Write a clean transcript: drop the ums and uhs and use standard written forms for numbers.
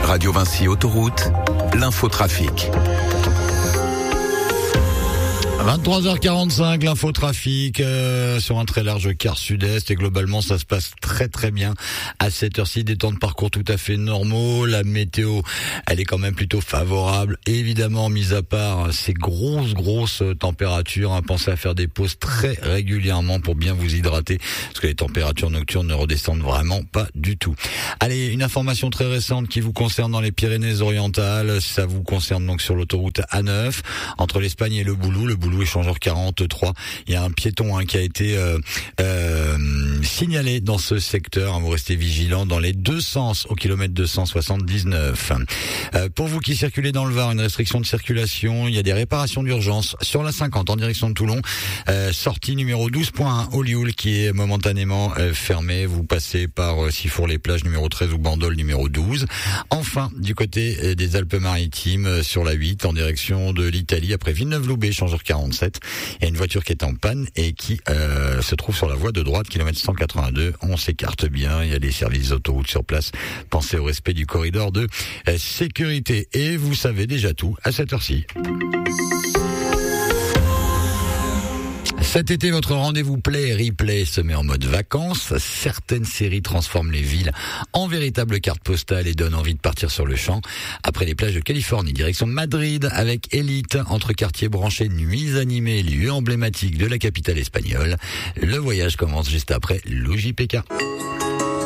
Radio Vinci Autoroute, l'infotrafic. 23h45, l'infotrafic sur un très large quart sud-est et globalement ça se passe très très bien à cette heure-ci, des temps de parcours tout à fait normaux, la météo elle est quand même plutôt favorable, évidemment mis à part ces grosses températures, pensez à faire des pauses très régulièrement pour bien vous hydrater parce que les températures nocturnes ne redescendent vraiment pas du tout. Allez, une information très récente qui vous concerne dans les Pyrénées-Orientales, ça vous concerne donc sur l'autoroute A9 entre l'Espagne et le Boulou échangeur 43. Il y a un piéton qui a été signalé dans ce secteur. Vous restez vigilants dans les deux sens au kilomètre 279. Pour vous qui circulez dans le Var, une restriction de circulation. Il y a des réparations d'urgence sur la 50 en direction de Toulon. Sortie numéro 12.1 au Lioul qui est momentanément fermée. Vous passez par Sifour-les-Plages numéro 13 ou Bandol numéro 12. Enfin, du côté des Alpes-Maritimes sur la 8 en direction de l'Italie après Villeneuve-Loubet, échangeur 47. Il y a une voiture qui est en panne et qui se trouve sur la voie de droite, kilomètre 182. On s'écarte bien, il y a des services d'autoroute sur place. Pensez au respect du corridor de sécurité. Et vous savez déjà tout à cette heure-ci. Cet été, votre rendez-vous Play Replay se met en mode vacances. Certaines séries transforment les villes en véritables cartes postales et donnent envie de partir sur le champ. Après les plages de Californie, direction Madrid avec Elite, entre quartiers branchés, nuits animées, lieux emblématiques de la capitale espagnole. Le voyage commence juste après l'OJPK.